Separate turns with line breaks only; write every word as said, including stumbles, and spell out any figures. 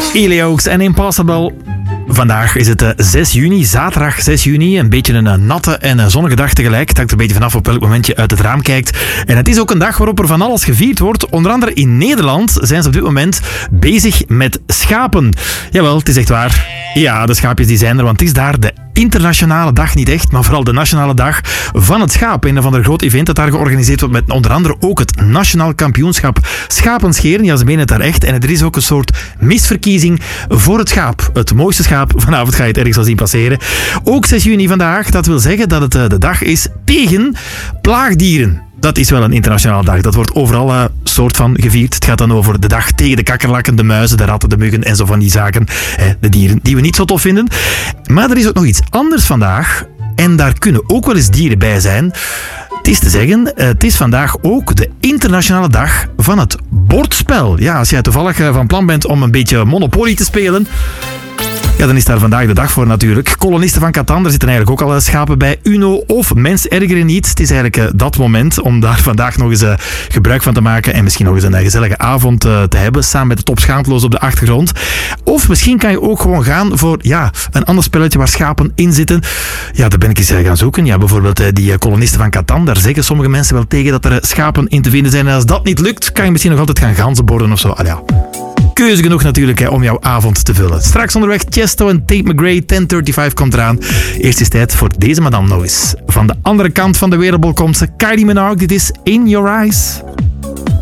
Elioaks en Impossible. Vandaag is het zes juni, zaterdag zes juni. Een beetje een natte en een zonnige dag tegelijk. Het hangt er een beetje vanaf op welk moment je uit het raam kijkt. En het is ook een dag waarop er van alles gevierd wordt. Onder andere in Nederland zijn ze op dit moment bezig met schapen. Jawel, het is echt waar. Ja, de schaapjes die zijn er, want het is daar de internationale dag, niet echt, maar vooral de nationale dag van het schaap. Een of ander groot event dat daar georganiseerd wordt met onder andere ook het nationaal kampioenschap schapenscheren. Ja, ze menen het daar echt. En er is ook een soort misverkiezing voor het schaap. Het mooiste schaap. Vanavond ga je het ergens al zien passeren. Ook zes juni vandaag. Dat wil zeggen dat het de dag is tegen plaagdieren. Dat is wel een internationale dag. Dat wordt overal een uh, soort van gevierd. Het gaat dan over de dag tegen de kakkerlakken, de muizen, de ratten, de muggen en zo van die zaken. Hè, de dieren die we niet zo tof vinden. Maar er is ook nog iets anders vandaag. En daar kunnen ook wel eens dieren bij zijn. Het is te zeggen, uh, het is vandaag ook de internationale dag van het bordspel. Ja, als jij toevallig uh, van plan bent om een beetje Monopoly te spelen... Ja, dan is daar vandaag de dag voor natuurlijk. Kolonisten van Catan, er zitten eigenlijk ook al schapen bij. Uno of Mens ergeren niet. Het is eigenlijk uh, dat moment om daar vandaag nog eens uh, gebruik van te maken en misschien nog eens een uh, gezellige avond uh, te hebben, samen met de Top Schaamteloos op de achtergrond. Of misschien kan je ook gewoon gaan voor ja, een ander spelletje waar schapen in zitten. Ja, daar ben ik eens uh, gaan zoeken. Ja, bijvoorbeeld uh, die uh, kolonisten van Catan, daar zeggen sommige mensen wel tegen dat er uh, schapen in te vinden zijn. En als dat niet lukt, kan je misschien nog altijd gaan ganzenborden of zo. Allee, ja. Keuze genoeg natuurlijk hè, om jouw avond te vullen. Straks onderweg Chesto en Tate McRae, tien vijfendertig komt eraan. Eerst is tijd voor deze madame nog eens. Van de andere kant van de wereldbol komt ze, Kylie Minogue. Dit is In Your Eyes.